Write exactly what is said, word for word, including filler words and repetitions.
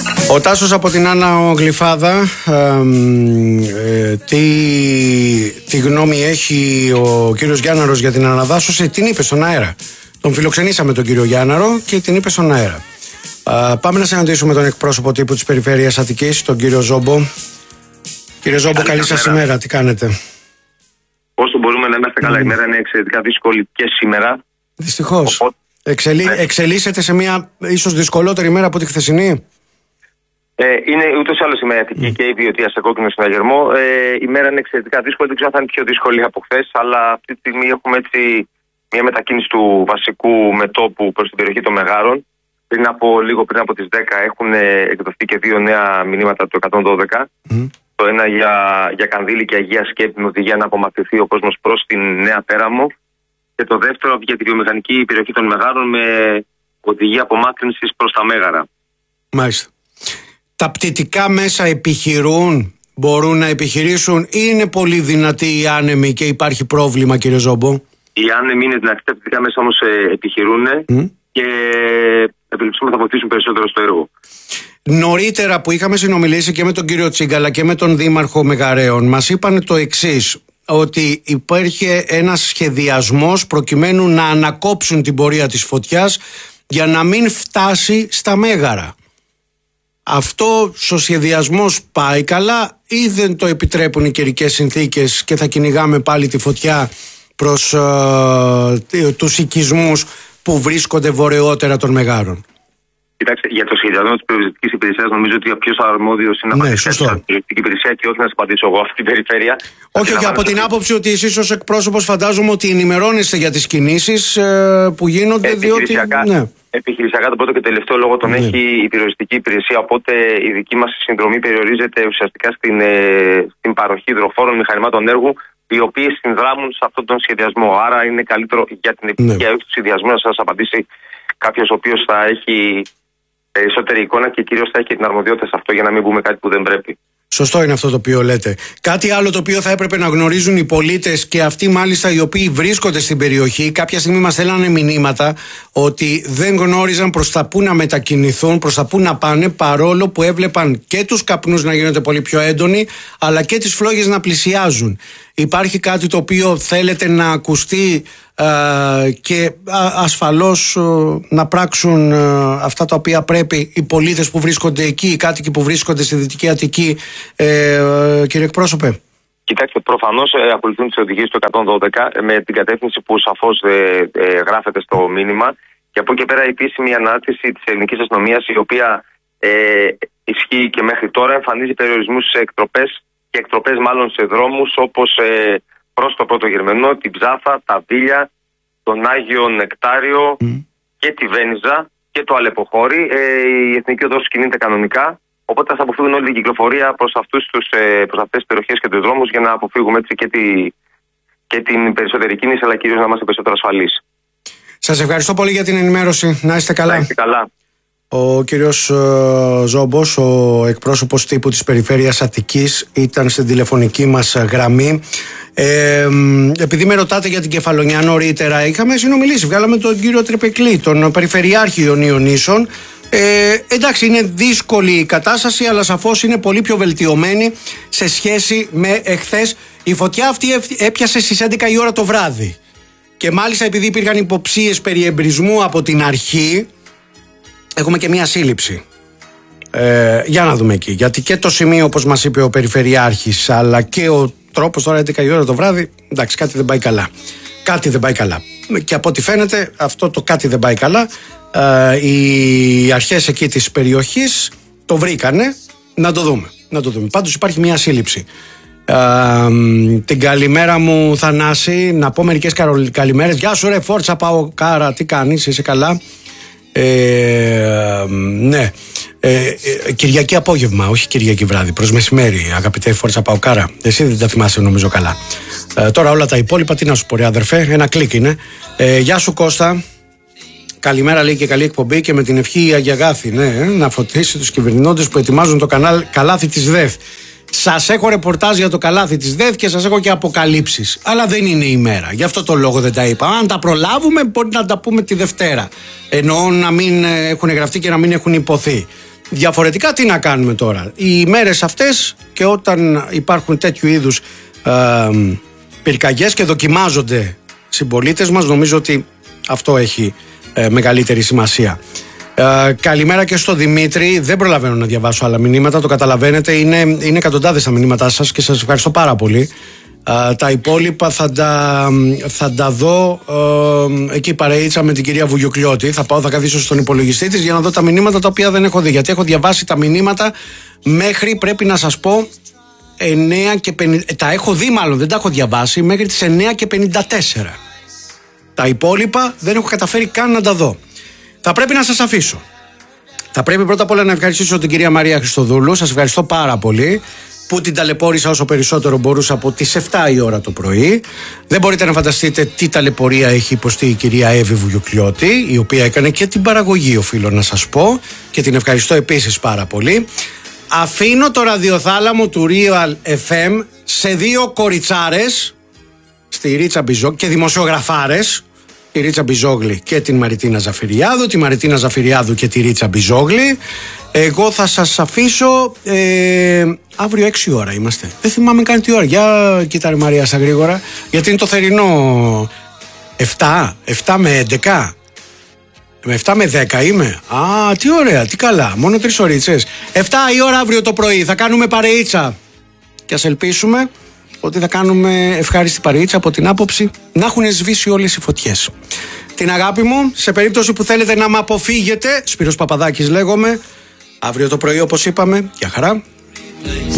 Ο Τάσος από την Άννα Γλυφάδα, ε, ε, τι, τι γνώμη έχει ο κύριος Γιάνναρος για την αναδάσωση, την είπε στον αέρα. Τον φιλοξενήσαμε τον κύριο Γιάνναρο και την είπε στον αέρα. Ε, πάμε να συναντήσουμε τον εκπρόσωπο τύπου της Περιφέρειας Αττικής, τον κύριο Ζόμπο. Κύριε Ζόμπο, καλή σας ημέρα, τι κάνετε? Όσο μπορούμε να είμαστε καλά, η μέρα είναι εξαιρετικά δύσκολη και σήμερα. Δυστυχώς. Οπότε, Εξελί, ναι. Εξελίσσεται σε μια ίσως δυσκολότερη μέρα από τη χθεσινή. Ε, είναι ούτως ή άλλως η μέρα Αττική mm. και η Βιωτία σε κόκκινο συναγερμό. Ε, η μέρα είναι εξαιρετικά δύσκολη, δεν ξέρω αν θα είναι πιο δύσκολη από χθες, αλλά αυτή τη στιγμή έχουμε έτσι μια μετακίνηση του βασικού μετώπου προς την περιοχή των Μεγάρων. Πριν από, λίγο πριν από τις δέκα έχουν εκδοθεί και δύο νέα μηνύματα του εκατόν δώδεκα. Mm. Το ένα για, για Κανδύλη και Αγία Σκέπη με οδηγία να απομακρυνθεί ο κόσμος προς την Νέα Πέραμο. Και το δεύτερο για τη βιομηχανική περιοχή των Μεγάρων με οδηγία απομάκρυνσης προς τα Μέγαρα. Μάλιστα. Τα πτυτικά μέσα επιχειρούν, μπορούν να επιχειρήσουν, ή είναι πολύ δυνατοί οι άνεμοι και υπάρχει πρόβλημα, κύριε Ζόμπο? Οι άνεμοι είναι δυνατοί, τα πτυτικά μέσα όμως ε, επιχειρούν mm. και ευελπιστούμε θα βοηθήσουν περισσότερο στο έργο. Νωρίτερα που είχαμε συνομιλήσει και με τον κύριο Τσίγκαλα και με τον Δήμαρχο Μεγαρέων, μας είπαν το εξής, ότι υπήρχε ένας σχεδιασμός προκειμένου να ανακόψουν την πορεία της φωτιάς για να μην φτάσει στα Μέγαρα. Αυτό ο σχεδιασμός πάει καλά ή δεν το επιτρέπουν οι καιρικές συνθήκες και θα κυνηγάμε πάλι τη φωτιά προς ε, τους οικισμούς που βρίσκονται βορειότερα των Μεγάρων? Κοιτάξτε, για το σχεδιασμό της περιοριστικής υπηρεσίας νομίζω ότι ο πιο αρμόδιος είναι να απαντήσει στην περιοριστική υπηρεσία και όχι να σας απαντήσω εγώ αυτή την περιφέρεια. Όχι, και από την άποψη ότι εσείς ως εκπρόσωπος φαντάζομαι ότι ενημερώνεστε για τις κινήσεις ε, που γίνονται, διότι... Ναι. Επιχειρησιακά το πρώτο και τελευταίο λόγο τον ναι. έχει η περιοριστική υπηρεσία, οπότε η δική μας συνδρομή περιορίζεται ουσιαστικά στην, ε, στην παροχή υδροφόρων μηχανημάτων έργου, οι οποίοι συνδράμουν σε αυτόν τον σχεδιασμό. Άρα είναι καλύτερο για την επιτυχία ναι. του σχεδιασμού να σας απαντήσει κάποιος ο οποίος θα έχει περισσότερη εικόνα και κυρίως θα έχει την αρμοδιότητα σε αυτό, για να μην πούμε κάτι που δεν πρέπει. Σωστό είναι αυτό το οποίο λέτε. Κάτι άλλο το οποίο θα έπρεπε να γνωρίζουν οι πολίτες, και αυτοί μάλιστα οι οποίοι βρίσκονται στην περιοχή, κάποια στιγμή μας στέλνανε μηνύματα ότι δεν γνώριζαν προς τα πού να μετακινηθούν, προς τα πού να πάνε, παρόλο που έβλεπαν και τους καπνούς να γίνονται πολύ πιο έντονοι, αλλά και τις φλόγες να πλησιάζουν. Υπάρχει κάτι το οποίο θέλετε να ακουστεί ε, και α, ασφαλώς ε, να πράξουν ε, αυτά τα οποία πρέπει οι πολίτες που βρίσκονται εκεί, οι κάτοικοι που βρίσκονται στη Δυτική Αττική, ε, ε, κύριε εκπρόσωπε? Κοιτάξτε, προφανώς ε, ακολουθούν τις οδηγίες του εκατόν δώδεκα ε, με την κατεύθυνση που σαφώς ε, ε, γράφεται στο μήνυμα, και από εκεί πέρα η επίσημη ανάρτηση της ελληνικής αστυνομίας, η οποία ε, ισχύει και μέχρι τώρα, εμφανίζει περιορισμούς σε εκτροπές και εκτροπές μάλλον σε δρόμους όπως ε, προς το Πρώτο Γερμενό, την Ψάθα, τα Βίλια, τον Άγιο Νεκτάριο mm. και τη Βένιζα και το Αλεποχώρι. Ε, η Εθνική Οδός κινείται κανονικά, οπότε θα αποφύγουν όλη την κυκλοφορία προς, αυτούς τους, ε, προς αυτές τις περιοχές και τους δρόμους, για να αποφύγουμε έτσι και, τη, και την περισσότερη κίνηση, αλλά κυρίως να είμαστε περισσότερο ασφαλείς. Σας ευχαριστώ πολύ για την ενημέρωση. Να είστε καλά. Να είστε καλά. Ο κύριος uh, Ζόμπος, ο εκπρόσωπος τύπου της Περιφέρειας Αττικής, ήταν στην τηλεφωνική μας γραμμή. Ε, επειδή με ρωτάτε για την Κεφαλονιά νωρίτερα, είχαμε συνομιλήσει, βγάλαμε τον κύριο Τρεπεκλή, τον Περιφερειάρχη Ιωνίων Νήσων. Ε, εντάξει, είναι δύσκολη η κατάσταση, αλλά σαφώς είναι πολύ πιο βελτιωμένη σε σχέση με εχθές. Η φωτιά αυτή έπιασε στις έντεκα η ώρα το βράδυ και μάλιστα επειδή υπήρχαν υποψίες περί εμπρισμού από την αρχή, έχουμε και μία σύλληψη. Ε, για να δούμε εκεί. Γιατί και το σημείο, όπως μας είπε ο Περιφερειάρχης, αλλά και ο τρόπος, τώρα έντεκα η ώρα το βράδυ, εντάξει, κάτι δεν πάει καλά. Κάτι δεν πάει καλά. Και από ό,τι φαίνεται, αυτό το κάτι δεν πάει καλά, ε, οι αρχές εκεί της περιοχής το βρήκανε. Να το δούμε. Να το δούμε. Πάντως υπάρχει μία σύλληψη. Ε, την καλημέρα μου, Θανάση, να πω μερικές καλημέρες. Γεια σου, ρε Φόρτσα Παοκάρα, τι κάνεις, είσαι καλά? Ε, ναι, ε, ε, Κυριακή απόγευμα, όχι Κυριακή βράδυ, προς μεσημέρι, αγαπητέ Φόρτσα Παοκάρα. Εσύ δεν τα θυμάσαι νομίζω καλά. ε, Τώρα όλα τα υπόλοιπα τι να σου πω ρε αδερφέ, ένα κλικ είναι. ε, Γεια σου Κώστα. Καλημέρα λέει και καλή εκπομπή, και με την ευχή η Αγία Αγάθη, ναι, να φωτίσει τους κυβερνώντες που ετοιμάζουν το κανάλι, καλάθι της ΔΕΘ. Σας έχω ρεπορτάζ για το καλάθι της ΔΕΘ και σας έχω και αποκαλύψεις. Αλλά δεν είναι η μέρα. Γι' αυτό το λόγο δεν τα είπα. Αν τα προλάβουμε, μπορεί να τα πούμε τη Δευτέρα. Εννοώ να μην έχουν γραφτεί και να μην έχουν υποθεί. Διαφορετικά τι να κάνουμε τώρα. Οι μέρες αυτές και όταν υπάρχουν τέτοιου είδους ε, πυρκαγιές και δοκιμάζονται συμπολίτες μας, νομίζω ότι αυτό έχει ε, μεγαλύτερη σημασία. Ε, καλημέρα και στο Δημήτρη. Δεν προλαβαίνω να διαβάσω άλλα μηνύματα, το καταλαβαίνετε. Είναι, είναι εκατοντάδες τα μηνύματά σας και σας ευχαριστώ πάρα πολύ. Ε, τα υπόλοιπα θα τα, θα τα δω ε, εκεί παρεΐτσα με την κυρία Βουγιουκλιώτη. Θα πάω, θα καθίσω στον υπολογιστή της για να δω τα μηνύματα τα οποία δεν έχω δει. Γιατί έχω διαβάσει τα μηνύματα μέχρι, πρέπει να σας πω, εννέα και πενήντα. Τα έχω δει, μάλλον δεν τα έχω διαβάσει, μέχρι τις εννέα και πενήντα τέσσερα. Τα υπόλοιπα δεν έχω καταφέρει καν να τα δω. Θα πρέπει να σας αφήσω. Θα πρέπει πρώτα απ' όλα να ευχαριστήσω την κυρία Μαρία Χριστοδούλου. Σας ευχαριστώ πάρα πολύ που την ταλαιπώρησα όσο περισσότερο μπορούσα από τις επτά η ώρα το πρωί. Δεν μπορείτε να φανταστείτε τι ταλαιπωρία έχει υποστεί η κυρία Εύη Βουγιουκλιώτη, η οποία έκανε και την παραγωγή, οφείλω να σας πω, και την ευχαριστώ επίσης πάρα πολύ. Αφήνω το ραδιοθάλαμο του Real εφ εμ σε δύο κοριτσάρες, στη Ρίτσα Μπιζόγλη, και δημοσιογραφάρες, τη Ρίτσα Μπιζόγλη και την Μαριτίνα Ζαφυριάδου, τη Μαριτίνα Ζαφυριάδου και τη Ρίτσα Μπιζόγλη. Εγώ θα σας αφήσω ε, αύριο έξι ώρα είμαστε. Δεν θυμάμαι καν τι ώρα. Για κοίταρε Μαρία στα γρήγορα. Γιατί είναι το θερινό επτά, επτά με έντεκα. Με επτά με δέκα είμαι. Α, τι ωραία, τι καλά. Μόνο τρεις ωρίτσες. επτά η ώρα αύριο το πρωί. Θα κάνουμε παρεΐτσα. Και ας ελπίσουμε ότι θα κάνουμε ευχάριστη παρεΐτσα από την άποψη να έχουν σβήσει όλες οι φωτιές. Την αγάπη μου, σε περίπτωση που θέλετε να με αποφύγετε, Σπύρος Παπαδάκης λέγομαι, αύριο το πρωί όπως είπαμε, για χαρά.